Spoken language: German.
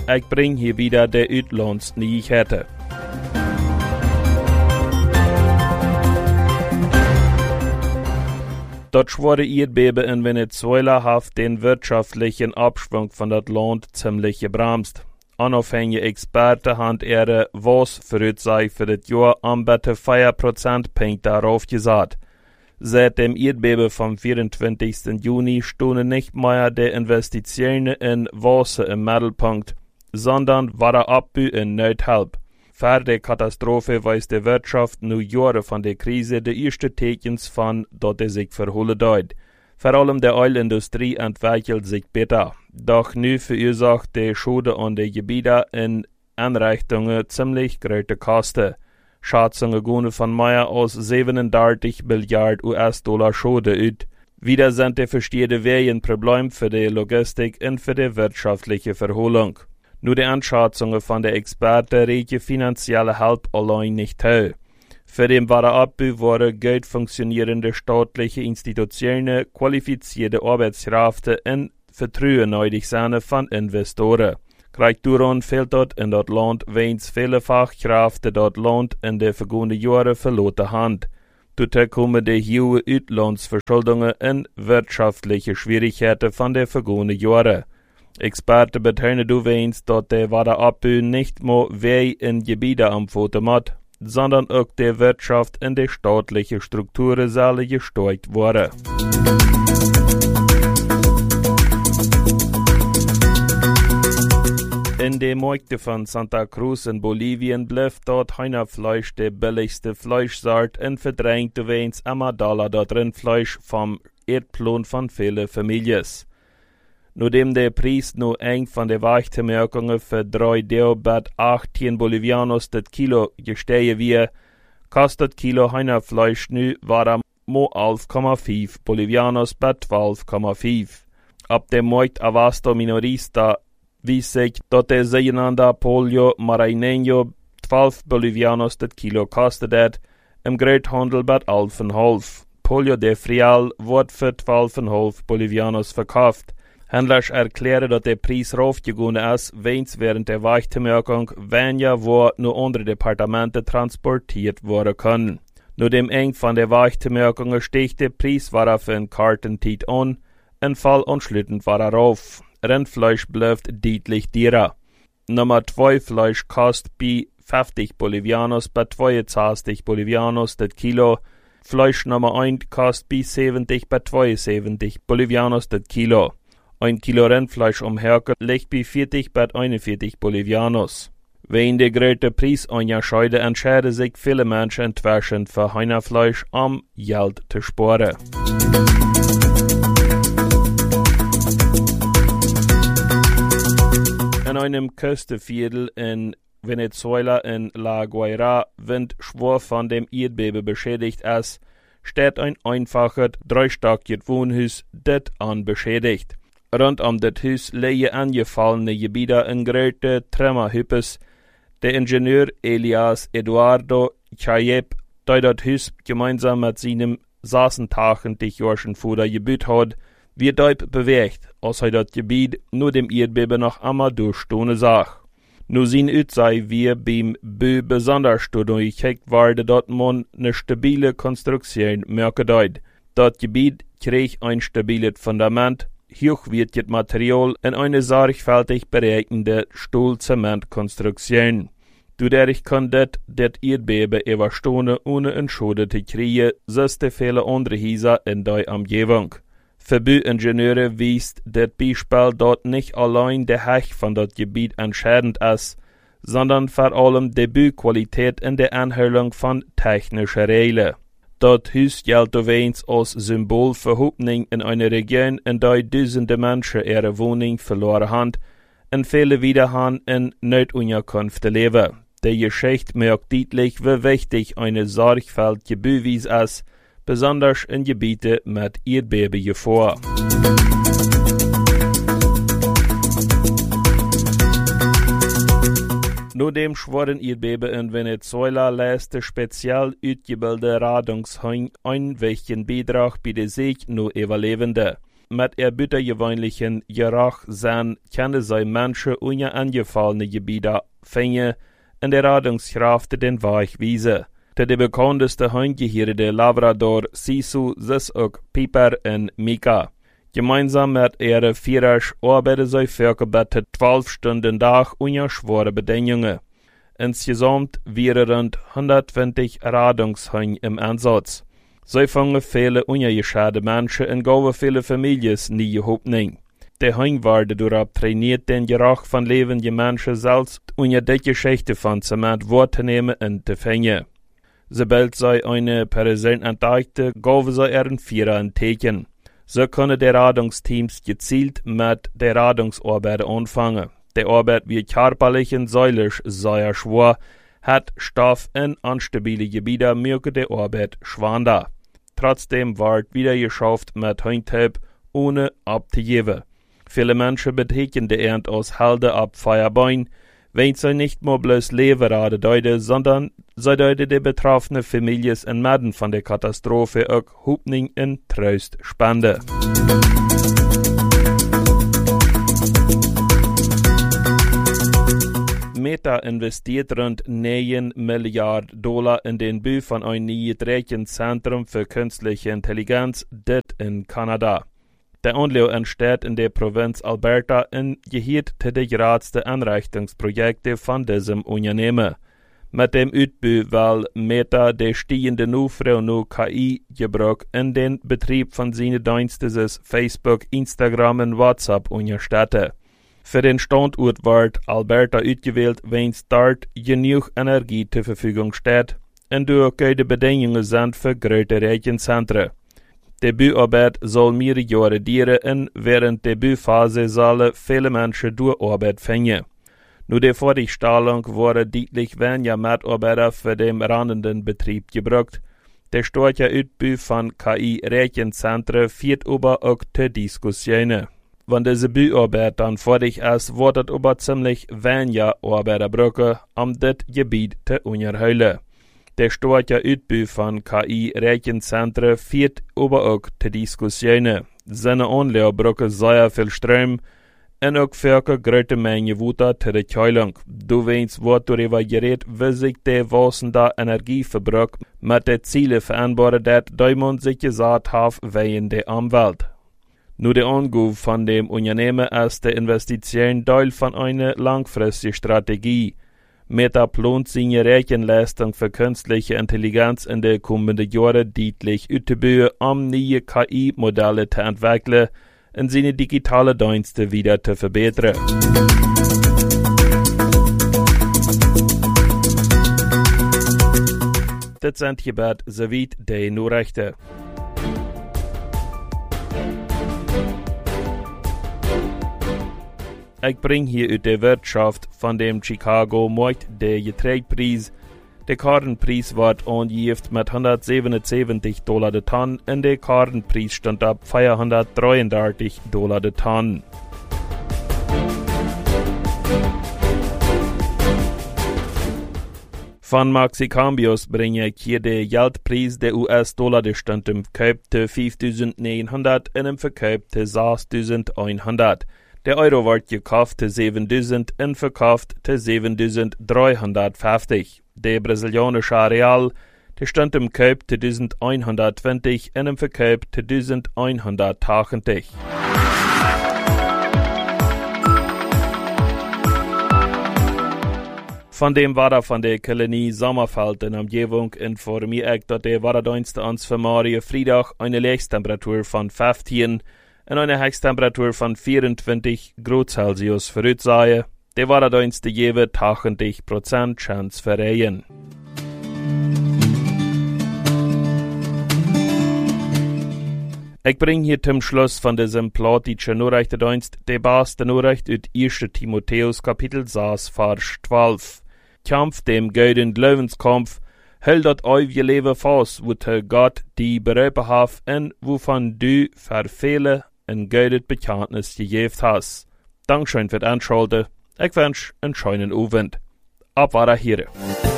ich bring hier wieder der Uitlandsnyheiten. Das schwere Erdbeben in Venezuela hat den wirtschaftlichen Abschwung von das Land ziemlich gebremst. Unabhängige Experten haben ihre Voraussagen für das Jahr am bitte 4% darauf gesagt. Seit dem Erdbeben vom 24. Juni stehen nicht mehr die Investitionen in Wasser im Mittelpunkt, sondern war der Abbau in Nothelp. Vor der Katastrophe weiß die Wirtschaft nur Jahre von der Krise die ersten Tekens von, dass sie sich verholen deut. Vor allem die Ölindustrie entwickelt sich besser. Doch nu verursacht die Schade an den Gebieten in Einrichtungen ziemlich große Kosten. Schätzungen gehen von mehr als 37 Milliarden US-Dollar Schade aus. Wieder sind die verstehende Wege ein Problem für die Logistik und für die wirtschaftliche Verholung. Nur die Einschätzungen von den Experten reichen finanzielle Hilfe allein nicht aus. Für den Wiederabbau waren gut funktionierende staatliche Institutionen, qualifizierte Arbeitskräfte und Vertrauen nötig sein von Investoren. Gleich daran fehlt dort in das Land, wenig viele Fachkräfte das Land in den vergangenen Jahren verloren haben. Dazu kommen die hohen Auslandsverschuldungen und wirtschaftliche Schwierigkeiten von den vergangenen Jahren. Experten betonen übrigens, dass der Wiederabbau nicht nur Wege in Gebiete empfohlen wird, sondern auch die Wirtschaft und die staatliche Strukturen sollen gesteuert werden. In den Märkten von Santa Cruz in Bolivien bleibt dort Hühnerfleisch die billigste Fleischsort und verdrängt übrigens immer Dollar das Rindfleisch vom Erdplan von vielen Familien. Nachdem der Preis nur eng von den Weichtermerkungen für 3 Deobet 18 Bolivianos das Kilo gestiegen wird, kostet Kilo Hühnerfleisch nu war mo 11,5 Bolivianos bei 12,5. Ab dem Markt Abasto Minorista wies sich, dass der sogenannte Pollo Maranhão 12 Bolivianos das Kilo kostet, im Großhandel bei 11,5. Pollo de Frial wird für 12,5 Bolivianos verkauft. Händler erklären, dass der Preis raufgegangen ist, wenigstens während der Weichtermerkung, wenn ja wo nur andere Departemente transportiert werden können. Nur dem eng von der Weichtermerkung stieg der Preis war für einen Kartentit an, ein Fall anschließend war rauf. Rindfleisch bleibt deutlich teurer. Nummer 2 Fleisch kostet bei 50 Bolivianos bei 22 Bolivianos das Kilo. Fleisch Nummer 1 kostet bei 70 bei 72 Bolivianos das Kilo. Ein Kilo Rindfleisch umherket liegt bei 40 bis 41 Bolivianos. Wegen der großen Preisunterschiede entscheiden sich viele Menschen inzwischen für Hühnerfleisch, um Geld zu sparen. In einem Küstenviertel in Venezuela in La Guaira, wird schwer von dem Erdbeben beschädigt ist, steht ein einfaches, dreistöckiges Wohnhaus, das unbeschädigt. Rund um das Haus liegen angefallene Gebiete in große Trümmerhüppes. Der Ingenieur Elias Eduardo Chayep, der das Haus gemeinsam mit seinem Sassentachen die Jahren vorher gebaut hat, wird dort bewegt, als er das Gebiet nur dem Erdbeben noch einmal durchstehen sah. Nur sein Utsei wie beim Bö besonders durchgecheckt wurde, dass man eine stabile Konstruktion merken dort. Das Gebiet kriegt ein stabiles Fundament, hochwertiges Material und eine sorgfältig berechnete Stahl-Zement-Konstruktion. Dadurch kann das Erdbeben überstehen, ohne einen Schaden zu kriegen, sonst viele andere Häuser in der Umgebung. Für Bauingenieure weist das Beispiel dort nicht allein der Höhe von das Gebiet entscheidend ist, sondern vor allem die Bauqualität in der Anhörung von technischen Regeln. Das Haus gilt übrigens als Symbol für Hoffnung in einer Region, in der Tausende Menschen ihre Wohnung verloren haben und viele wieder haben in Notunterkunft leben. Die Geschichte merkt deutlich, wie wichtig eine sorgfältige Bauweise ist, besonders in Gebieten mit Erdbebengefahr. Nach dem schweren Erdbeben in Venezuela lässt der speziell ausgebildete Rettungshund einen wichtigen Beitrag bei der Sieg nur Überlebenden. mit buitengewöhnlichen Geruch sein, können sie Menschen ohne angefallene Gebiete finden und der Radungskraft den Weg weisen. De bekannteste Hunde hier der Labrador, Sisu, Sisuk, Piper und Mika. Gemeinsam mit ihren Führern arbeiten sie für 12 Stunden Tag unter schweren Bedingungen. Insgesamt wären rund 120 Radungshunde im Einsatz. Sie fangen viele ungeschadete Menschen und gaben viele Familien nie Hoffnung. Die Hunde werden darauf trainiert, den Geruch von lebenden Menschen selbst unter die Geschichte von Zement wahrzunehmen und zu finden. Sobald sie eine Person entdeckten, gaben sie ihren Führer ein Zeichen. So können die Radungsteams gezielt mit der Radungsarbeit anfangen. Die Arbeit wird körperlich und seelisch sehr schwer, hat Stoff in unstabile Gebiete möge die Arbeit schwander. Trotzdem wird wieder geschafft mit Hundtyp, ohne abzugeben. Viele Menschen betreten die Ernte aus Halde ab Feierbein, wenn sie nicht nur bloß Leberade deuten, sondern sie deuten die betroffenen Familien inmitten von der Katastrophe auch Hoffnung und Trost spenden. Meta investiert rund $9 Milliarden in den Bau von einem neuen Rechenzentrum für künstliche Intelligenz, das in Kanada. Der Anlage entsteht in der Provinz Alberta und gehört zu den größten Einrichtungsprojekten von diesem Unternehmen. Mit dem Ausbau will Meta der stehende KI-Gebrauch in den Betrieb von seinen Diensten Facebook, Instagram und WhatsApp unterstützen. Für den Standort wird Alberta ausgewählt, wenn dort genug Energie zur Verfügung steht und durch gute Bedingungen sind für größere Rechenzentren. Die Bauarbeit soll mehrere Jahre dauern und während der Bauphase sollen viele Menschen durch Arbeit finden. Nur die Fertigstellung wurde deutlich weniger Mitarbeiter für den randenden Betrieb gebraucht. Der starke Ausbau von KI-Rechenzentren führt aber auch zu Diskussionen. Wenn diese Bauarbeit dann fertig ist, wird es aber ziemlich weniger Arbeiter brauchen, um das Gebiet zu unterhalten. Der starke Ausbau von KI-Rechenzentren führt aber auch zu Diskussionen. Seine Anlage brauchen sehr viel Strom und auch für eine große Menge Wasser zur Kühlung. Du weißt, wird darüber geredet, wie sich der wachsende Energieverbrauch mit den Zielen vereinbaren, die man sich gesagt hat, wegen der Umwelt. Nur der Angabe von dem Unternehmen ist die Investition Teil von einer langfristigen Strategie. Meta plant seine Rechenleistung für künstliche Intelligenz in den kommenden Jahren deutlich auszubauen, um neue KI-Modelle zu entwickeln und seine digitalen Dienste wieder zu verbessern. Das sind hierbei soweit die Nachrichten. Ich bringe hier aus der Wirtschaft von dem Chicago Markt der Getreidepreis. Der Kornpreis wird angegeben mit $177 der Tonne und der Kornpreis stand ab $433 der Tonne. Von Maxicambios bringe ich hier den Geldpreis der US-Dollar, der stand im Verkauf zu 5.900 und im Verkauf zu 6.100. Der Euro wird gekauft zu 7.000 und verkauft zu 7.350. Der brasilianische Real, der stand im Kauf zu 1.120 und im Verkauf zu 1.180. Von dem Wetter von der Kolonie Sommerfeld in Umgebung informiere ich, dass der Wetterdienst uns für morgen Freitag eine Höchsttemperatur von 15 und eine Höchsttemperatur von 24 Grad Celsius voraussehen. Der Wetterdienst gebe 80% Chance für Regen. Ich bringe hier zum Schluss von diesem plattdeutschen Nachrichtendienst die beste Nachricht aus 1. Timotheus Kapitel 6, Vers 12. Kampf dem guten Lebenskampf, hält dat euer Leben fast, wozu Gott die berufen hat und wovon du für viele ein gutes Bekenntnis gegeben hast. Dankeschön für das Einschalten. Ich wünsche einen schönen Abend. Abwärts hier.